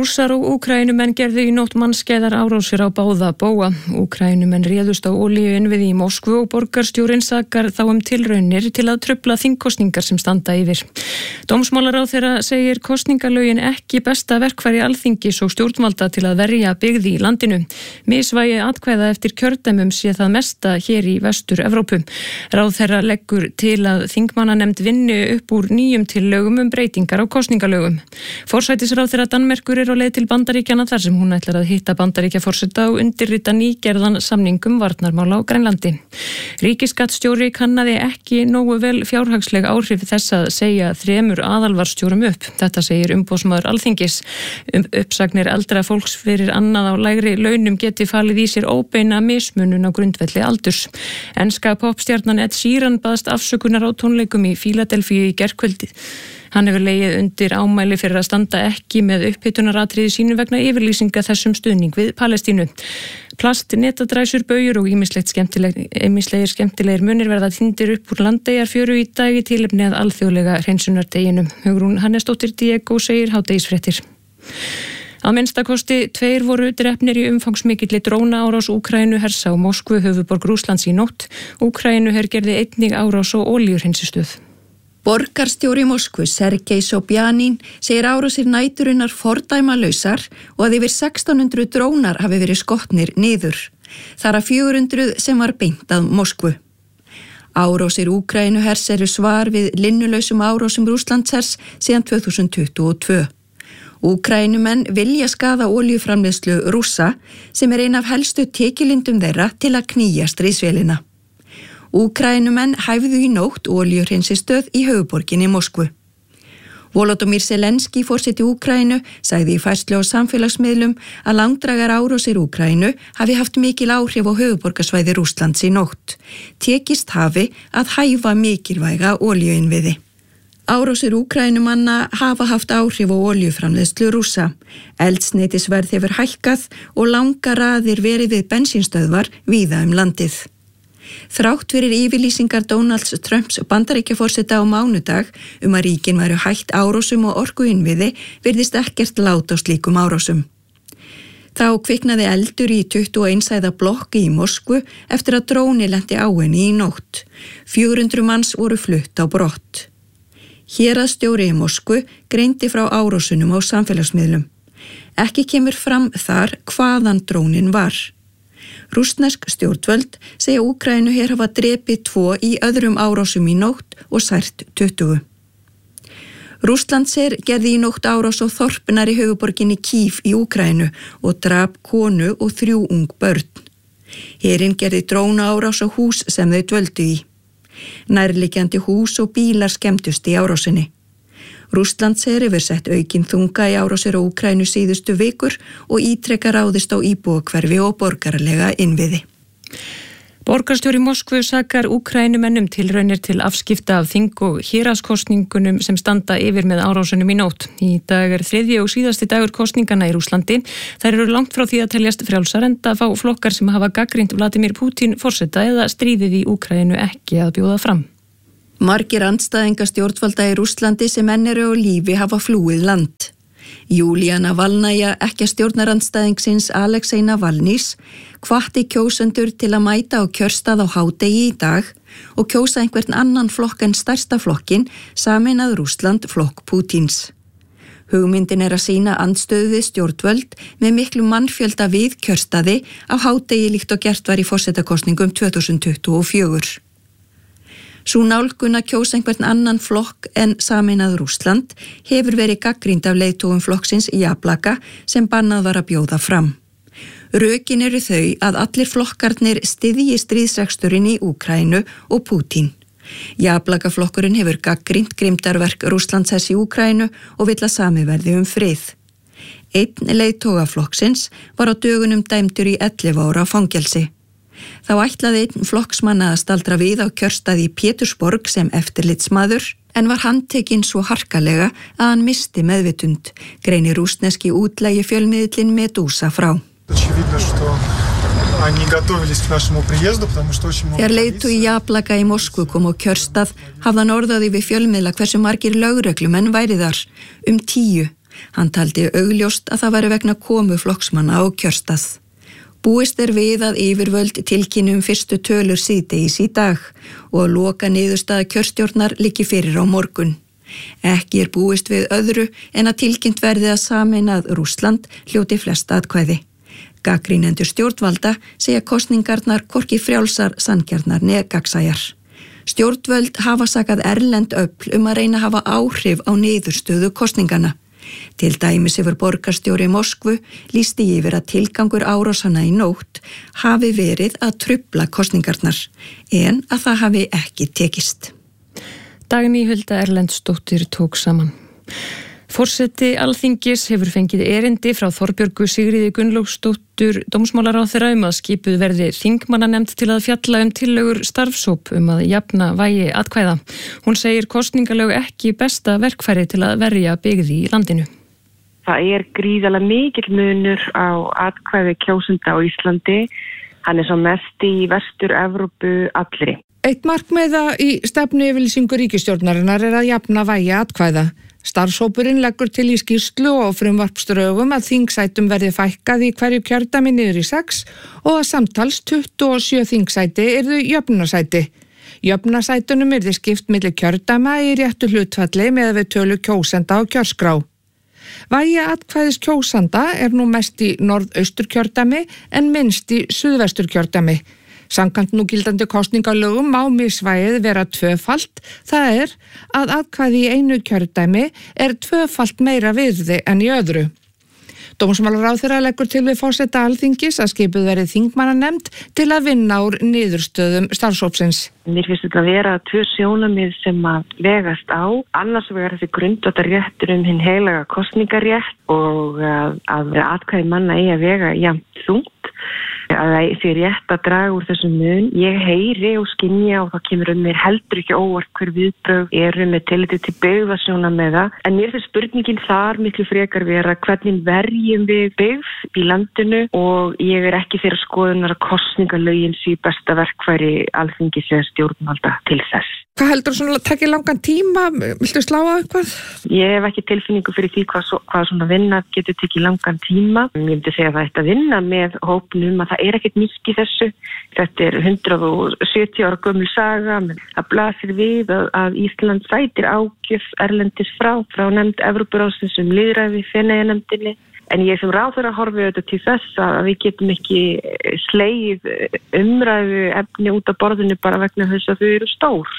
Rússar og Úkraínumenn gerðu í nótt mannskæðar árásir á báða bóga. Úkraínumenn réðust á olíuinnviði í Moskvu og borgarstjórinn sakar þá tilraunir til að trufla þingkosningar sem standa yfir. Dómsmálaráðherra segir kosningalögin ekki besta verkfæri Alþingis og stjórnvalda til að verja byggði í landinu. Misvægi atkvæða eftir kjördæmum sé það mesta hér í Vestur-Evrópu. Ráðherra leggur til að þingmannanefnd vinni upp úr nýjum tillögum breytingar á kosningalögum. Forsætisráðherra Danmerkur á leið til Bandaríkjanna þar sem hún ætlar að hitta Bandaríkjaforseta og undirrita nýgerðan samningum varnarmála á Grænlandi. Ríkisskattstjóri kannaði ekki nógu vel fjárhagsleg áhrif þess að segja 3 aðalvarstjórum upp. Þetta segir umboðsmaður Alþingis. Uppsagnir eldra fólks fyrir annað á lægri launum geti falið í sér óbeina mismunun á grundvelli aldurs. Enska popstjarnan Ed Sheeran baðst afsökunar á tónleikum í Fíladelfíu í gærkvöldi. Hann hefur legið undir ámæli fyrir að standa ekki með upphitunaratríði sínu vegna yfirlýsinga þessum stuðning við Palestínu. Plast, netadræsur, baujur og ýmislegir skemmtilegir munir verða týndir upp úr Landeyjafjöru í dag í tilefni að alþjóðlega hreinsunardeginum. Hugrún Hannesdóttir Diego segir hádegisfréttir. Að minnstakosti 2 voru drepnir í umfangsmikilli drónaárás Úkraínuhers á Moskvu, höfuðborg Rússlands í nótt. Úkraínuher gerði einnig árás á olíuhreinsistöð. Borgarstjóri Moskvu, Sergej Sobjanin, segir árásir næturinnar fordæmalausar og að yfir 1600 drónar hafi verið skotnir niður. Þar af 400 sem var beint að Moskvu. Árásir Úkraínuhers eru svar við linnulausum árásum Rússlandshers síðan 2022. Úkraínumenn vilja skaða olíuframleiðslu Rússa sem ein af helstu tekjulindum þeirra til að knýja stríðsvélina. Úkraínumenn hæfðu í nótt olíuhreinsistöð í höfuðborginni Moskvu. Volodymyr Zelenský, forseti Úkraínu, sagði í færslu á samfélagsmiðlum að langdrægar árásir Úkraínu hafi haft mikil áhrif á höfuðborgarsvæði Rússlands í nótt. Tekist hafi að hæfa mikilvæga olíuinnviði. Árásir Úkraínumanna hafa haft áhrif á olíuframleiðslu Rússa. Eldsneytisverð hefur hækkað og langar raðir verið við bensínstöðvar víða landið. Þrátt fyrir yfirlýsingar Donalds Trumps Bandaríkjaforseta á mánudag að ríkin væru hætt árásum og orkuinnviði virðist ekkert lát á slíkum árásum. Þá kviknaði eldur í 21 hæða blokki í Moskvu eftir að dróni lenti á henni í nótt. 400 manns voru flutt á brott. Héraðsstjóri í Moskvu greindi frá árásunum á samfélagsmiðlum. Ekki kemur fram þar hvaðan drónin var. Rússnesk stjórnvöld segja Úkraínuher hafa drepið 2 í öðrum árásum í nótt og sært 20. Rússlandsher gerði í nótt árás á þorpnar í höfuðborginni Kív í Úkraínu og drap konu og 3 ung börn. Herinn gerði drónaárás á hús sem þau dvöldu í. Nærliggjandi hús og bílar skemmtust í árásinni. Rússlandsher hefur sett aukinn þunga í árásir á Úkraínu síðustu vikur og ítrekka ráðist á íbúahverfi og borgaralega innviði. Borgarstjóri Moskvu sakar Úkraínumennum tilraunir til afskipta af þing- og héraðskosningunum sem standa yfir með árásunum í nótt. Í dag 3. og síðasti dagur kosningana í Rússlandi. Þær eru langt frá því að teljast frjálsar enda fá flokkar sem hafa gagnrýnt Vladimir Putin forseta eða stríðið í Úkraínu ekki að bjóða fram. Margir andstæðinga stjórnvalda í Rússlandi sem enn eru á lífi hafa flúið land. Júlía Navalnaja, ekki stjórnarandstæðingsins Alexei Navalnys, hvatti kjósendur til að mæta á kjörstað á hádegi í dag og kjósa einhvern annan flokk en stærsta flokkin, sameinað Rússland flokk Pútins. Hugmyndin að sýna andstöðu við stjórnvöld með miklu mannfjölda við kjörstaði á hádegi líkt og gert var í forsetakosningum 2024. Sú nálgun að kjósa einhvern annan flokk en sameinað Rússland hefur verið gagnrýnd af leiðtogum flokksins Jablaka sem bannað var að bjóða fram. Rökin eru þau að allir flokkarnir styðji stríðsreksturinn í Úkraínu og Pútín. Jablaka-flokkurinn hefur gagnrýnt grimmdarverk Rússlandshers í Úkraínu og vill að samið verði frið. Einn leiðtoga flokksins var á dögunum dæmdur í 11 ára fangelsi. Þá ætlaði einn flokksmanna að staldra við á kjörstaði í Pétursborg sem eftirlitsmaður en var handtekinn svo harkalega að hann misti meðvitund, greinir rússneski útlægi fjölmiðillinn Medusa frá. Þegar leiðtogi Jablaka í Moskvu kom á kjörstað hafði hann orðaði við fjölmiðla hversu margir lögreglumenn væri þar, 10, Hann taldi augljóst að það væri vegna komu flokksmanna á kjörstað. Búist við að yfirvöld tilkynni fyrstu tölur síðdegis í dag og að loka niðurstaða kjörstjórnar liggi fyrir á morgun. Ekki búist við öðru en að tilkynnt verði að sameinað Rússland hljóti flest atkvæði. Gagnrýnendur stjórnvalda segja kosningarnar hvorki frjálsar, sanngjarnar né gagnsæjar. Stjórnvöld hafa sakað erlend öfl að reyna að hafa áhrif á niðurstöðu kosningana. Til dæmis hefur borgarstjóri Moskvu lýsti yfir að tilgangur árásanna í nótt hafi verið að trufla kosningarnar, en að það hafi ekki tekist. Dagný Hulda Erlendsdóttir tók saman. Forseti Alþingis hefur fengið erindi frá Þorbjörgu Sigríði Gunnlaugsdóttur dómsmálaráðherra að skipuð verði þingmannanefnd til að fjalla tillögur starfshóp að jafna vægi atkvæða. Hún segir kosningalög ekki besta verkfæri til að verja byggð í landinu. Það gríðarlega mikill munur á atkvæði kjósenda á Íslandi. Hann svo mest í Vestur-Evrópu allri. Eitt markmiða í stefnuyfirlýsingu ríkisstjórnarinnar að jafna vægi atkvæða. Starfshópurinn leggur til í skýrslu og frumvarpsdrögum að þingsætum verði fækkað í hverju kjördæmi niður í 6 og að samtals 27 þingsæti yrðu jöfnunarsæti. Jöfnunarsætunum yrði skipt milli kjördæma í réttu hlutfalli með við tölu kjósenda á kjörskrá. Vægi atkvæðis kjósanda nú mest í norðausturkjördæmi en minnst í suðvesturkjördæmi. Samkvæmt núgildandi kosningalögum má misvægið vera tvöfalt, það að atkvæði í einu kjördæmi tvöfalt meira virði en í öðru. Dómsmálaráðherra leggur til við forseta Alþingis að skipuð verði þingmannanefnd til að vinna úr niðurstöðum starfshópsins. Mér finnst þetta að vera 2 sjónarmið sem að vegast á. Annars vegar þessi grundvallarréttur hinn heilaga kosningarétt og að atkvæði manna eigi að vega jafnt þungt. Að það sé rétt að draga úr þessum mun. Ég heyri og skynja og það kemur mér heldur ekki óvart hver viðbrögð með tilliti til byggðasjónarmiða. En mér finnst spurningin þar miklu frekar vera hvernig verjum við byggð í landinu og ég ekki þeirra skoðunar að kosningalögin sé besta verkfæri Alþingis eða stjórnvalda til þess. Hvað heldur svona að taka langan tíma? Viltu slá á eitthvað? Ég hef ekki tilfinningu fyrir því hvað svona vinna getur tekið langan tíma. Ég myndi segja að það ætti að vinna með hópnum að það ekkert nýtt í þessu. Þetta 170 ára gömul saga. Það blasir við að Ísland sætir ágjöf erlendis frá nefnd Evrópuráðsins lýðræði Feneyjanefndinni. En ég sem ráðherra horfi auðvitað til þess að við getum ekki slegið umræðu efni út af borðinu bara vegna þess að þau eru stór.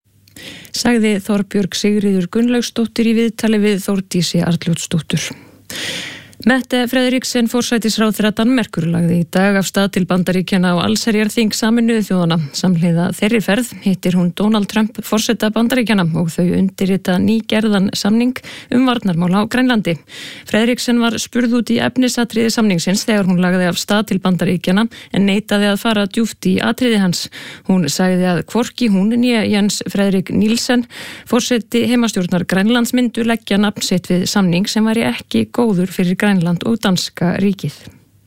Sagði Þorbjörg Sigríður Gunnlaugsdóttir í viðtali við Þórdísi Arnljótsdóttur. Mette Frederiksen forsætisráðherra Danmerkur lagði í dag af stað til Bandaríkjanna á allsherjarþing Sameinuðu þjóðanna. Samhliða þeirri ferð hittir hún Donald Trump forseta Bandaríkjanna og þau undirrita nýgerðan samning varnarmál á Grænlandi. Frederiksen var spurð út í efnisatriði samningsins þegar hún lagði af stað til Bandaríkjanna en neitaði að fara djúpt í atriði hans. Hún sagði að hvorki hún né Jens Frederik Nielsen forseti heimastjórnar Grænlands myndu leggja nafn sitt við samning sem væri ekki góður fyrir Grænland og danska ríkið.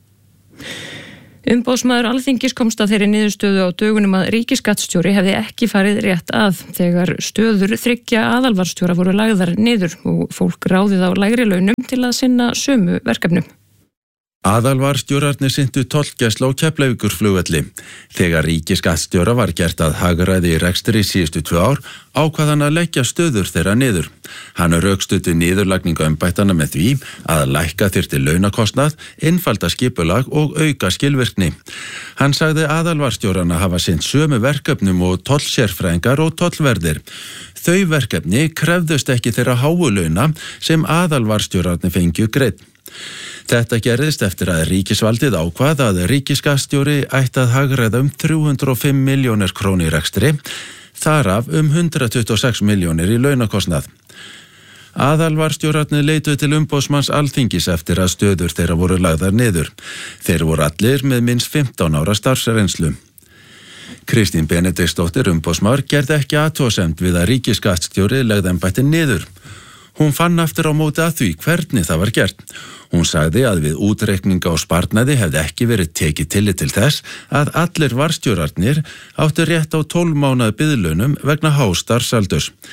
Umboðsmaður Alþingis komst að þeirri niðurstöðu á dögunum að ríkisskattstjóri hefði ekki farið rétt að þegar stöður 3 aðalvarstjóra voru lagðar niður og fólk ráðið á lægri launum til að sinna sömu verkefnum. Aðalvarstjórarnir sinntu tollgæslu á Keflavíkurflugvelli. Þegar ríkisskattstjóra var gert að hagræði í rekstri síðustu 2 ár, ákvað hann að leggja stöður þeirra niður. Hann rökstuddi niðurlagningu embættanna með því að lækka þyrfti launakostnað, einfalda skipulag og auka skilvirkni. Hann sagði aðalvarstjórana hafa sinnt sömu verkefnum og tollsérfræðingar og tollverðir. Þau verkefni krefðust ekki þeirra háu launa sem aðalvarstjórarnir fengju greidd. Þetta gerðist eftir að ríkisvaldið ákvað að ríkisskattstjóri ætti að hagræða 305 milljónir krónur í rekstri, þar af 126 milljónir í launakostnað. Aðalvarstjórarnir leituðu til umboðsmanns Alþingis eftir að stöður þeirra voru lagðar niður. Þeir voru allir með minnst 15 ára starfsreynslu. Kristín Benediktsdóttir umboðsmaður gerði ekki athugasemd við að ríkisskattstjóri legði embættið niður. Hún fann aftur á móti að því hvernig það var gert. Hún sagði að við útreikninga og sparnaði hefði ekki verið tekið tillit til þess að allir varstjórarnir áttu rétt á 12 mánaða biðlaunum vegna hástarfsaldurs.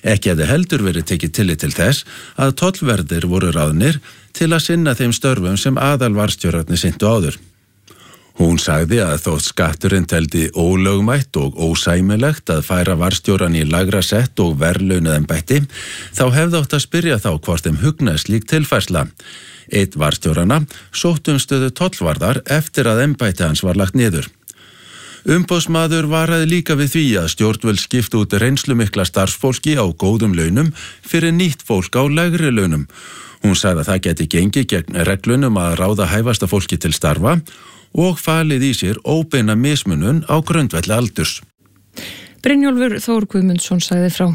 Ekki hefði heldur verið tekið tillit til þess að tollverðir voru ráðnir til að sinna þeim störfum sem aðalvarðstjórarnir sinntu áður. Hún sagði að þótt skatturinn teldi ólögmætt og ósæmilegt að færa varðstjóran í lægra sett og verðlaunað embætti, þá hefði átt að spyrja þá hvort þeim hugnaði slík tilfærsla. Einn varðstjórana sótti stöðu tollvarðar eftir að embætti hans var lagt niður. Umboðsmaður varaði líka við því að stjórnvöld skiptu út reynslumikla starfsfólki á góðum launum fyrir nýtt fólk á lægri launum. Hún sagði að það geti gengið gegn reglunum að ráða hæfasta fólki til starfa og falið í sér óbeina mismunun á grundvelli aldurs. Brynjólfur Þór Guðmundsson sagði frá.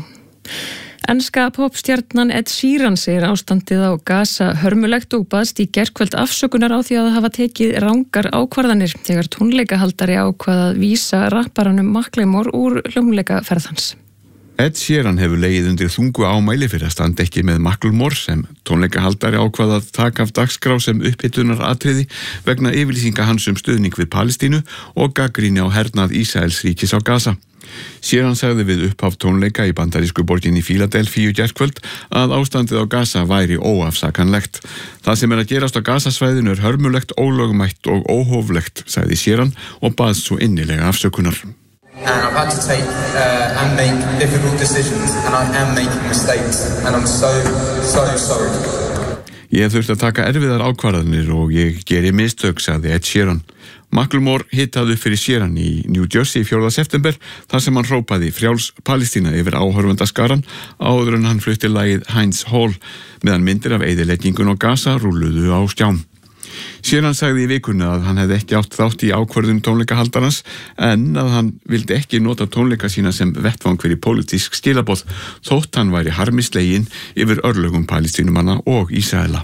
Enska popstjarnan Ed Sheeran segir ástandið á Gaza hörmulegt og baðst í gærkvöld afsökunar á því að hafa tekið rangar ákvarðanir þegar tónleikahaldari ákvað að vísa rapparanum Macklemore úr hljómleikaferð hans. Ed Sheeran hefur legið undir þungu ámæli fyrir að standa ekki með Macklemore sem tónleikahaldari ákvað að taka af dagskrá sem upphitunar atriði vegna yfirlýsinga hans stuðning við Palestínu og gagnrýni á hernað Ísraels ríkis á Gaza. Sheeran sagði við upphaf tónleika í bandarísku borginni Fíladelfíu gærkvöld að ástandið á Gaza væri óafsakanlegt. Það sem að gerast á Gazasvæðinu hörmulegt, ólögmætt og óhóflegt, sagði Sheeran og baðst svo innilega afsökunar. And I've had to take and make difficult decisions and I am making mistakes and I'm so sorry. Ég hef þurft að taka erfiðar ákvarðanir og ég geri mistök, sagði Ed Sheeran. Macklemore hitaði upp fyrir Sheeran í New Jersey 4. september þar sem hann hrópaði frjáls Palestína yfir áhorfandaskaran áður en hann flutti lagið Heinz Hall meðan myndir af eyðileggingun á Gaza rúlluðu á skjám. Sheeran sagði í vikunni að hann hefði ekki átt þátt í ákvörðun tónleikahaldarans en að hann vildi ekki nota tónleika sína sem vettvang fyrir pólitísk skilaboð þótt hann væri harmislegin yfir örlögum Palestínumanna og Ísraela.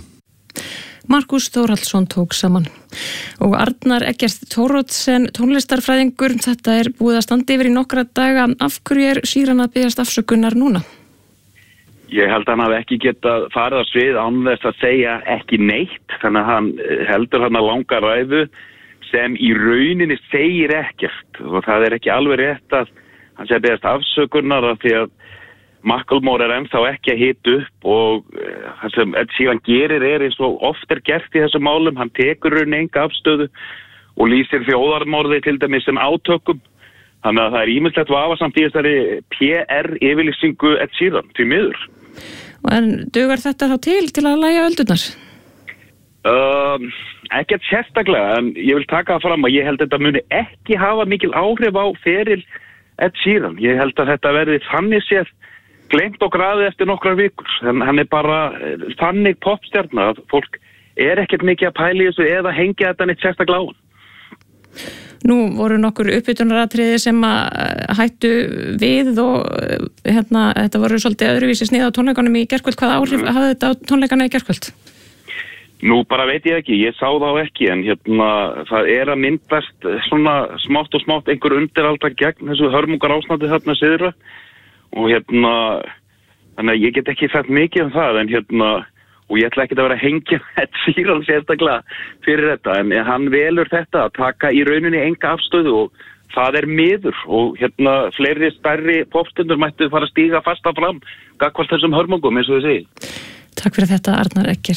Markus Þórhallsson tók saman. Og Arnar Eggert Thoroddsen, tónlistarfræðingur, þetta búið að standa yfir í nokkra daga. Af hverju Sheeran að biðjast afsökunar núna? Ég held að hann hafi ekki getað farið á svið án þess að segja ekki neitt, þannig að hann heldur hann að langa ræðu sem í rauninni segir ekkert og það ekki alveg rétt að hann sé að biðjast afsökunar af því að Macklemore ennþá ekki að hita upp og það sem Ed Sheeran gerir eins og oft gert í þessum málum, hann tekur rauninni enga afstöðu og lýsir þjóðarmorði til dæmis sem átökum, þannig að það ýmislegt vafasamt í þessari PR-yfirlýsingu Ed Sheeran, því miður. En dugar þetta þá til að lægja öldurnar? Ekkert sérstaklega, en ég vil taka það fram að ég held að þetta muni ekki hafa mikil áhrif á feril Ed Sheeran. Ég held að þetta verði þannig séð gleymt og grafið eftir nokkrar vikur. Hann bara þannig popstjarna að fólk ekkert mikið að pæla í þessu eða hengja þetta neitt sérstaklega á hann. Nú voru nokkur uppbytunaratriði sem að hættu við og þetta voru svolítið öðruvísi snið á tónleikunum í gærkvöld. Hvaða áhrif hafði þetta á tónleikana í gærkvöld? Nú bara veit ég ekki, ég sá þá ekki en það að myndast svona smátt og smátt einhver undiralda gegn þessu hörmungar ástandi þarna syðra og þannig að ég get ekki sagt mikið það en og ég ætla ekki að vera að hengja Ed Sheeran sérstaklega fyrir þetta en hann velur þetta að taka í rauninni enga afstöðu og það miður og fleiri stærri popstundur mættu fara að stíga fasta fram gagnvart þessum hörmungum eins og þið segið. Takk fyrir þetta Arnar Eggert.